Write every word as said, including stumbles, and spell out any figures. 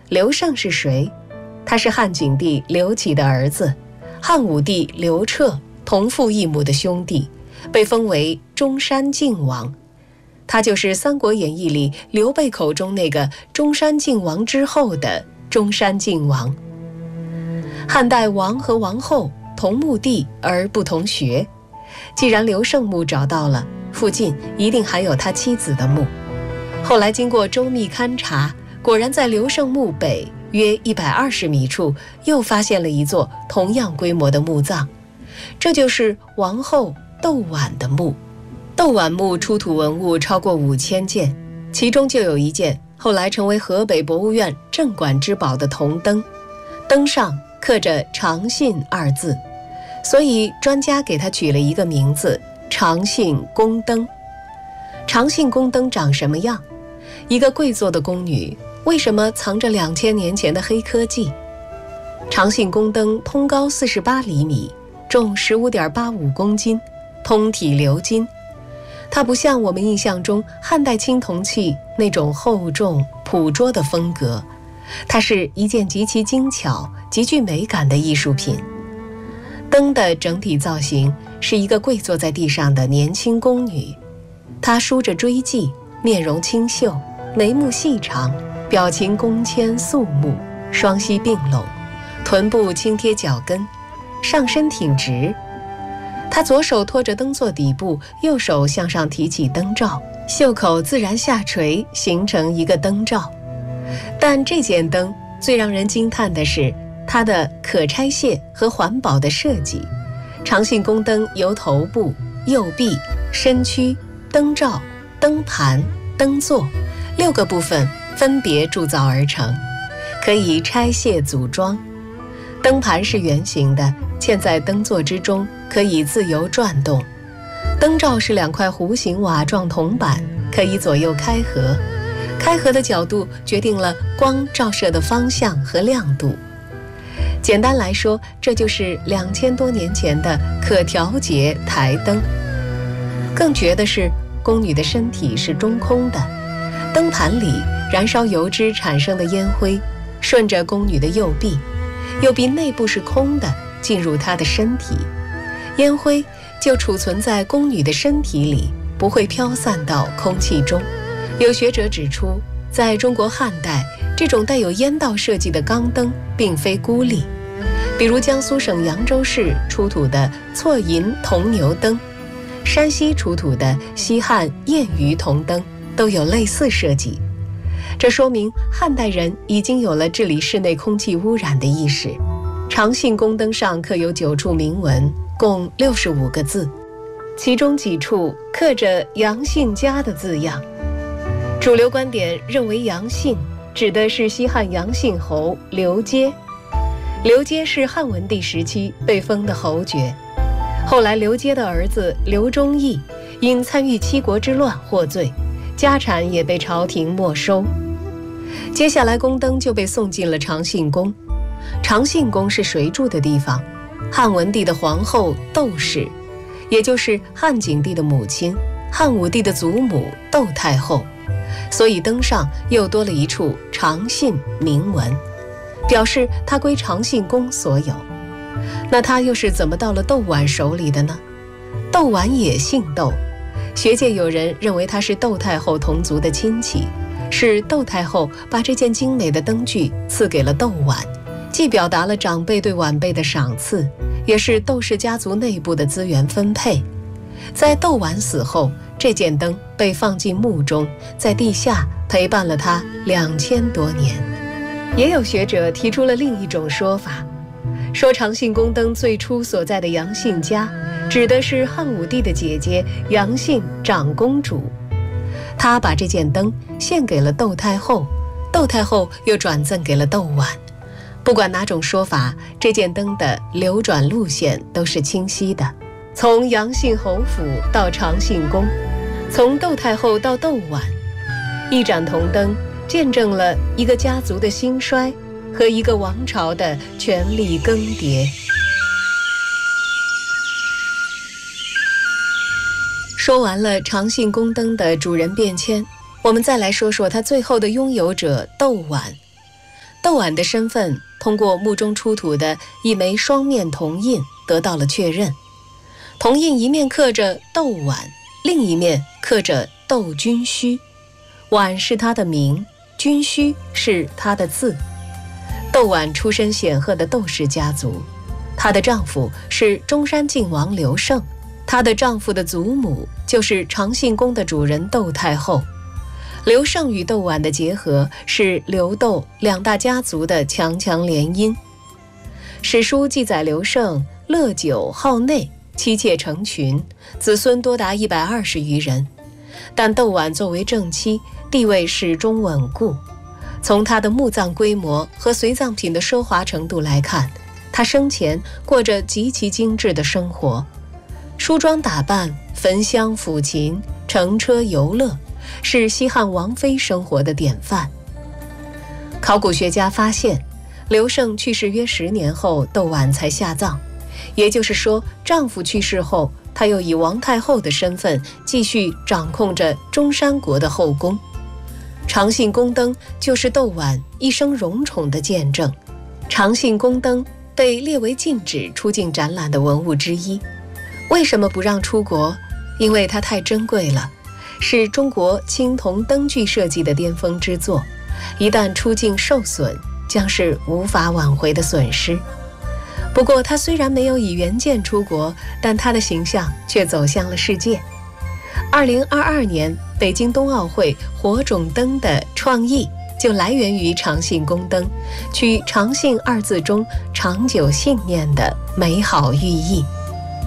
刘胜是谁？他是汉景帝刘启的儿子，汉武帝刘彻同父异母的兄弟，被封为中山靖王。他就是《三国演义》里刘备口中那个中山靖王之后的中山靖王。汉代王和王后同墓地而不同穴，既然刘胜墓找到了，附近一定还有他妻子的墓。后来经过周密勘察，果然在刘胜墓北约一百二十米处又发现了一座同样规模的墓葬，这就是王后窦婉的墓。窦婉墓出土文物超过五千件，其中就有一件后来成为河北博物院镇馆之宝的铜灯，灯上刻着长信二字，所以专家给它取了一个名字，长信宫灯。长信宫灯长什么样？一个贵族的宫女为什么藏着两千年前的黑科技？长信宫灯通高四十八厘米，重十五点八五公斤，通体鎏金。它不像我们印象中汉代青铜器那种厚重朴拙的风格，它是一件极其精巧、极具美感的艺术品。灯的整体造型是一个跪坐在地上的年轻宫女，她梳着锥髻，面容清秀，眉目细长，表情恭谦肃穆，双膝并拢，臀部轻贴脚跟，上身挺直。他左手托着灯座底部，右手向上提起灯罩，袖口自然下垂，形成一个灯罩。但这件灯最让人惊叹的是它的可拆卸和环保的设计。长信宫灯由头部、右臂、身躯、灯罩、灯盘、灯座六个部分分别铸造而成，可以拆卸组装。灯盘是圆形的，嵌在灯座之中，可以自由转动。灯罩是两块弧形瓦状铜板，可以左右开合，开合的角度决定了光照射的方向和亮度。简单来说，这就是两千多年前的可调节台灯。更绝的是，宫女的身体是中空的，灯盘里燃烧油脂产生的烟灰顺着宫女的右臂，右臂内部是空的，进入她的身体，烟灰就储存在宫女的身体里，不会飘散到空气中。有学者指出，在中国汉代，这种带有烟道设计的钢灯并非孤立，比如江苏省扬州市出土的错银铜牛灯，山西出土的西汉燕鱼铜灯都有类似设计。这说明汉代人已经有了治理室内空气污染的意识。长信宫灯上刻有九处铭文，共六十五个字，其中几处刻着杨信家的字样。主流观点认为杨信指的是西汉杨信侯刘阶。刘阶是汉文帝时期被封的侯爵，后来刘阶的儿子刘忠义因参与七国之乱获罪，家产也被朝廷没收。接下来宫灯就被送进了长信宫。长信宫是谁住的地方？汉文帝的皇后窦氏，也就是汉景帝的母亲，汉武帝的祖母窦太后，所以灯上又多了一处长信铭文，表示它归长信宫所有。那它又是怎么到了窦婉手里的呢？窦婉也姓窦，学界有人认为他是窦太后同族的亲戚，是窦太后把这件精美的灯具赐给了窦婉，既表达了长辈对晚辈的赏赐，也是窦氏家族内部的资源分配。在窦婉死后，这件灯被放进墓中，在地下陪伴了他两千多年。也有学者提出了另一种说法，说长信宫灯最初所在的杨信家指的是汉武帝的姐姐杨信长公主，她把这件灯献给了窦太后，窦太后又转赠给了窦婉。不管哪种说法，这件灯的流转路线都是清晰的，从杨信侯府到长信宫，从窦太后到窦婉，一盏铜灯见证了一个家族的兴衰和一个王朝的权力更迭。说完了长信宫灯的主人变迁，我们再来说说它最后的拥有者窦婉。 窦仵的身份通过墓中出土的一枚双面铜印得到了确认。铜印一面刻着窦仵，另一面刻着窦君虚。仵是他的名，君虚是他的字。窦仵出身显赫的窦氏家族，她的丈夫是中山靖王刘胜，她的丈夫的祖母就是长信宫的主人窦太后。刘胜与窦仵的结合是刘窦两大家族的强强联姻。史书记载刘胜乐酒好内，妻妾成群，子孙多达一百二十余人。但窦仵作为正妻，地位始终稳固。从她的墓葬规模和随葬品的奢华程度来看，她生前过着极其精致的生活，梳妆打扮，焚香抚琴，乘车游乐，是西汉王妃生活的典范。考古学家发现，刘胜去世约十年后，窦仵才下葬，也就是说，丈夫去世后，她又以王太后的身份继续掌控着中山国的后宫。长信宫灯就是窦仵一生荣宠的见证。长信宫灯被列为禁止出境展览的文物之一。为什么不让出国？因为它太珍贵了，是中国青铜灯具设计的巅峰之作，一旦出境受损，将是无法挽回的损失。不过他虽然没有以原件出国，但他的形象却走向了世界。二零二二年北京冬奥会火种灯的创意就来源于长信宫灯，取长信二字中长久信念的美好寓意。